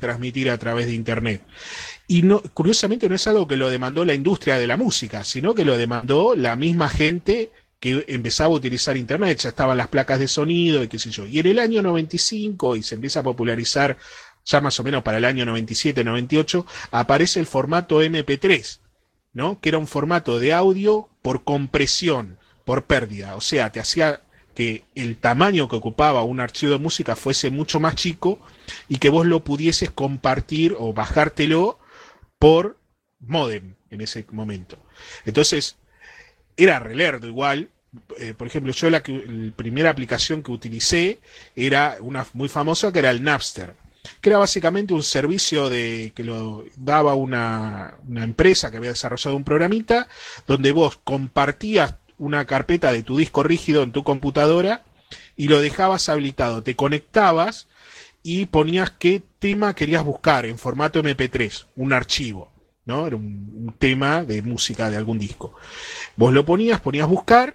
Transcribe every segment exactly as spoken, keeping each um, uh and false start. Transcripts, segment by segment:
transmitir a través de Internet. Y no, curiosamente no es algo que lo demandó la industria de la música, sino que lo demandó la misma gente que empezaba a utilizar Internet. Ya estaban las placas de sonido y qué sé yo. Y en el año noventa y cinco, y se empieza a popularizar ya más o menos para el año noventa y siete, noventa y ocho, aparece el formato eme pe tres, ¿no? Que era un formato de audio por compresión, por pérdida. O sea, te hacía que el tamaño que ocupaba un archivo de música fuese mucho más chico y que vos lo pudieses compartir o bajártelo por módem en ese momento. Entonces, era relerdo igual. Eh, por ejemplo, yo la, que, la primera aplicación que utilicé era una muy famosa, que era el Napster, que era básicamente un servicio de que lo daba una, una empresa que había desarrollado un programita donde vos compartías una carpeta de tu disco rígido en tu computadora y lo dejabas habilitado. Te conectabas y ponías qué tema querías buscar en formato eme pe tres, un archivo, ¿no? Era un, un tema de música de algún disco. Vos lo ponías, ponías buscar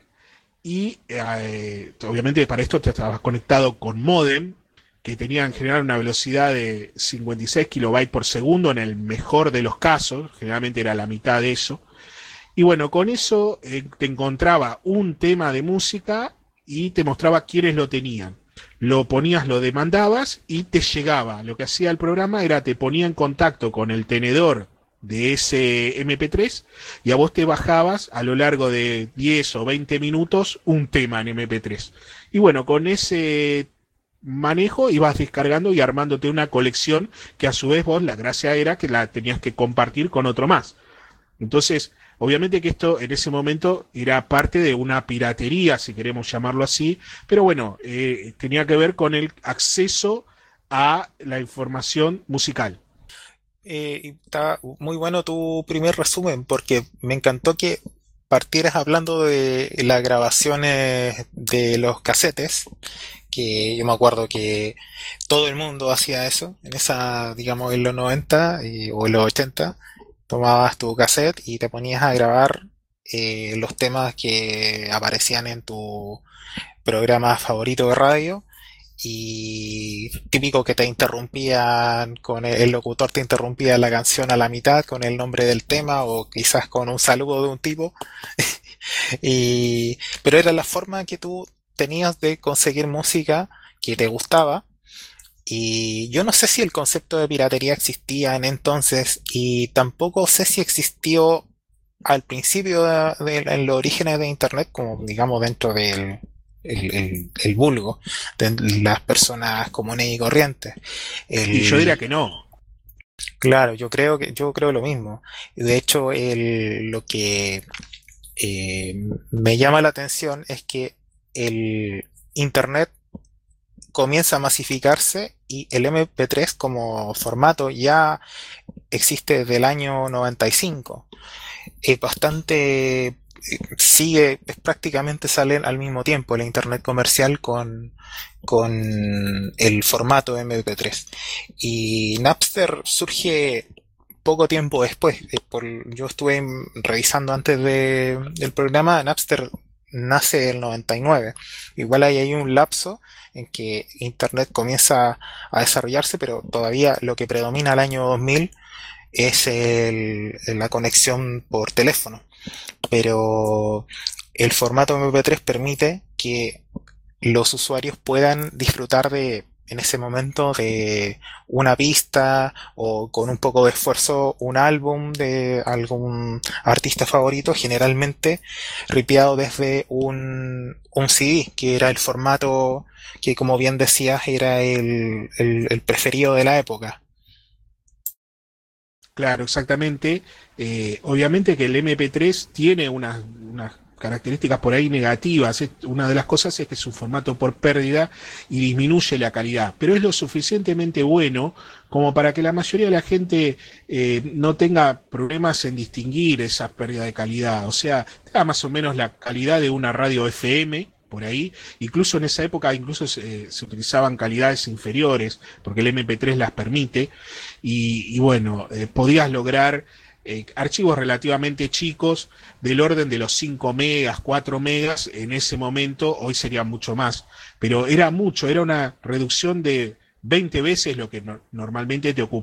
y eh, obviamente para esto te estabas conectado con módem, que tenía en general una velocidad de cincuenta y seis kilobytes por segundo en el mejor de los casos, generalmente era la mitad de eso. Y bueno, con eso eh, te encontraba un tema de música y te mostraba quiénes lo tenían. Lo ponías, lo demandabas y te llegaba. Lo que hacía el programa era te ponía en contacto con el tenedor de ese eme pe tres y a vos te bajabas a lo largo de diez o veinte minutos un tema en eme pe tres. Y bueno, con ese manejo ibas descargando y armándote una colección que a su vez vos, la gracia era que la tenías que compartir con otro más. Entonces, obviamente que esto en ese momento era parte de una piratería, si queremos llamarlo así, pero bueno, eh, tenía que ver con el acceso a la información musical. Eh, y está muy bueno tu primer resumen porque me encantó que partieras hablando de las grabaciones de los casetes, que yo me acuerdo que todo el mundo hacía eso, en esa, digamos, en los noventa y- o en los ochenta, tomabas tu cassette y te ponías a grabar eh, los temas que aparecían en tu programa favorito de radio y típico que te interrumpían con el, el locutor te interrumpía la canción a la mitad con el nombre del tema o quizás con un saludo de un tipo y pero era la forma que tú tenías de conseguir música que te gustaba y yo no sé si el concepto de piratería existía en entonces y tampoco sé si existió al principio de, de- en los orígenes de internet como digamos dentro del el, el- el vulgo de las personas comunes y corrientes. Y yo diría El, que no. claro, yo creo que yo creo lo mismo. De hecho, el, lo que eh, me llama la atención es que el internet comienza a masificarse y el eme pe tres como formato ya existe desde el año noventa y cinco. Es bastante, eh, sigue, es prácticamente salen al mismo tiempo la internet comercial con, con el formato eme pe tres. Y Napster surge poco tiempo después. Eh, Por, yo estuve revisando antes de, del programa, Napster nace el noventa y nueve. Igual hay ahí un lapso en que Internet comienza a desarrollarse, pero todavía lo que predomina el año dos mil es el, la conexión por teléfono. Pero el formato eme pe tres permite que los usuarios puedan disfrutar de en ese momento de una pista o con un poco de esfuerzo un álbum de algún artista favorito, generalmente ripiado desde un, un ce de, que era el formato que como bien decías era el, el, el preferido de la época. Claro, exactamente. Eh, obviamente que el eme pe tres tiene unas, unas características por ahí negativas. Es- Una de las cosas es que es un formato por pérdida y disminuye la calidad, pero es lo suficientemente bueno como para que la mayoría de la gente eh, no tenga problemas en distinguir esa pérdida de calidad. O sea, tenga más o menos la calidad de una radio efe eme. Por ahí, incluso en esa época, incluso se, se utilizaban calidades inferiores, porque el eme pe tres las permite, y, y bueno, eh, podías lograr eh, archivos relativamente chicos del orden de los cinco megas, cuatro megas en ese momento, hoy sería mucho más, pero era mucho, era una reducción de veinte veces lo que no, normalmente te ocupaba